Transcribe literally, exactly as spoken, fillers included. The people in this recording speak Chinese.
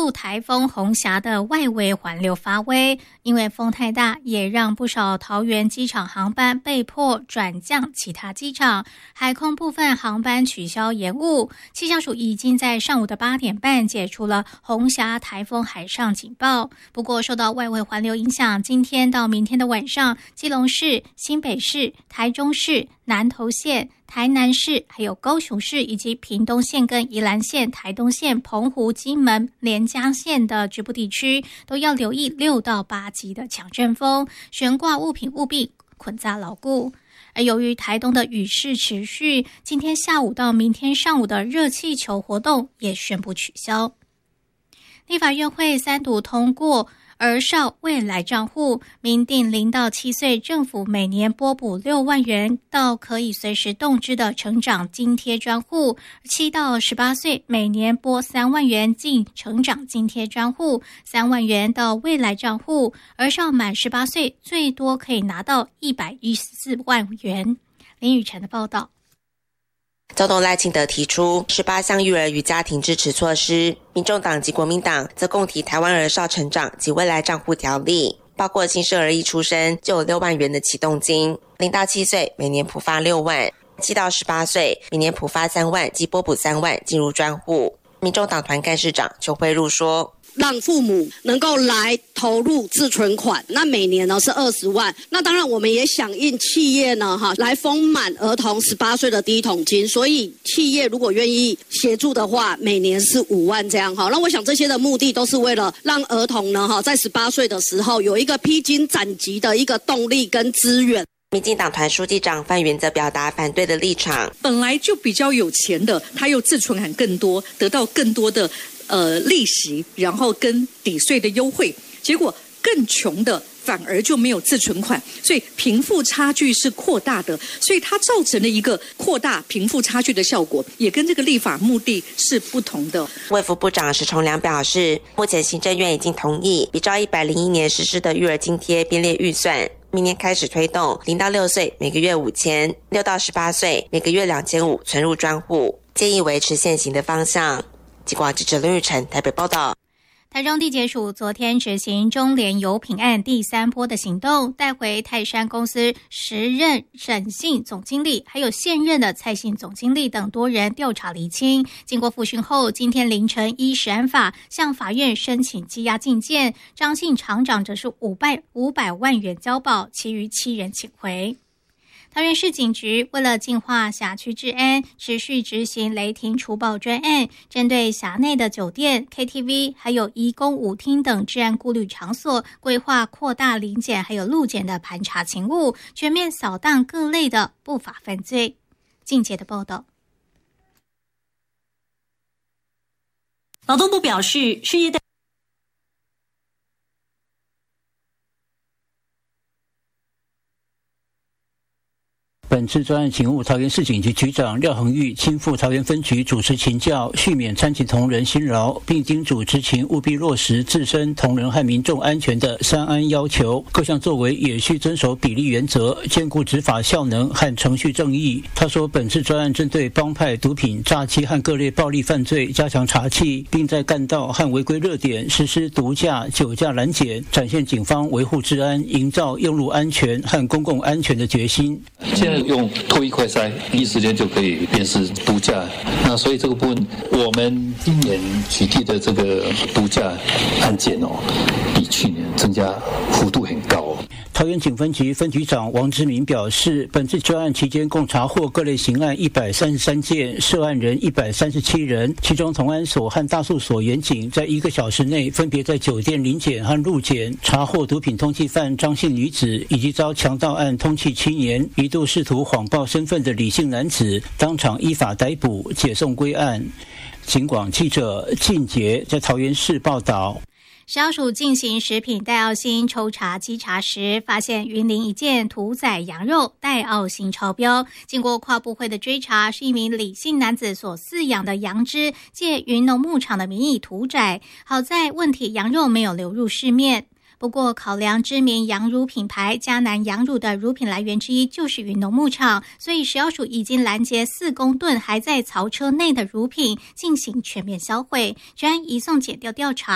度台风红霞的外围环流发威，因为风太大，也让不少桃园机场航班被迫转降其他机场，海空部分航班取消延误。气象署已经在上午的八点半解除了红霞台风海上警报。不过受到外围环流影响，今天到明天的晚上，基隆市、新北市、台中市、南投县、台南市、还有高雄市以及屏东县跟宜兰县、台东县、澎湖、金门、连江县的局部地区都要留意六到八级的强阵风，悬挂物品务必捆扎牢固。而由于台东的雨势持续，今天下午到明天上午的热气球活动也宣布取消。立法院会三读通过儿少未来账户，明定零到七岁政府每年拨补六万元到可以随时动支的成长津贴专户，七到十八岁每年拨三万元进成长津贴专户，三万元到未来账户，儿少满十八岁最多可以拿到一百一十四万元。林雨晨的报道。 遭到赖清德提出十八项育儿与家庭支持措施，民众党及国民党则共提台湾儿少成长及未来账户条例，包括新生儿一出生就有六万元的启动金，零到七岁每年普发六万，七到十八岁每年普发三万及拨补三万进入专户。民众党团干事长邱慧茹说， 让父母能够来投入自存款，那每年呢是二十万。那当然我们也响应企业呢哈来丰满儿童十八岁的第一桶金，所以企业如果愿意协助的话，每年是五万这样哈。那我想这些的目的都是为了让儿童呢哈在十八岁的时候有一个披荆斩棘的一个动力跟资源。 民进党团书记长范云则表达反对的立场， 本来就比较有钱的，他又自存款更多，得到更多的呃利息，然后跟抵税的优惠，结果更穷的反而就没有自存款，所以贫富差距是扩大的，所以它造成了一个扩大贫富差距的效果，也跟这个立法目的是不同的。 卫福部长石崇良表示，目前行政院已经同意比照一百零一年实施的育儿津贴编列预算，明年开始推动零到六岁每个月五千，六到十八岁每个月两千五存入专户，建议维持现行的方向。记者记者林玉成台北报道。 台中地检署昨天执行中联油品案第三波的行动，带回泰山公司时任沈姓总经理还有现任的蔡姓总经理等多人调查厘清。经过复讯后，今天凌晨依食安法向法院申请羁押禁见，张姓厂长则是五百五百万元交保，其余七人请回。桃园市警局为了净化辖区治安，持续执行雷霆除暴专案，针对辖内的酒店、K T V 还有移工舞厅等治安顾虑场所，规划扩大临检还有路检的盘查勤务，全面扫荡各类的不法犯罪。进阶的报道。 劳动部表示，事业单本次专案勤务，桃园市警局局长廖恒玉亲赴桃园分局主持勤教，续免参勤同仁辛劳，并叮嘱执勤务必落实自身、同仁和民众安全的三安要求，各项作为也需遵守比例原则，兼顾执法效能和程序正义。他说，本次专案针对帮派、毒品、诈欺和各类暴力犯罪加强查缉，并在干道和违规热点实施毒驾、酒驾拦检，展现警方维护治安、营造用路安全和公共安全的决心。 现在用唾液快筛，第一时间就可以辨识毒驾。那所以这个部分，我们今年取缔的这个毒驾案件哦，比去年增加幅度很高。 桃园警分局分局长王志明表示，本次专案期间共查获各类刑案一百三十三件，涉案人一百三十七人，其中同安所和大宿所员警在一个小时内分别在酒店临检和路检查获毒品通缉犯张姓女子，以及遭强盗案通缉七年，一度试图谎报身份的李姓男子，当场依法逮捕，解送归案。警广记者靳杰在桃园市报道。 食药署进行食品代奥辛抽查稽查时，发现云林一件屠宰羊肉代奥辛超标。经过跨部会的追查，是一名李姓男子所饲养的羊只借云农牧场的名义屠宰，好在问题羊肉没有流入市面。不过考量知名羊乳品牌嘉南羊乳的乳品来源之一就是云农牧场，所以食药署已经拦截四公吨还在槽车内的乳品进行全面销毁，全案移送检调调查。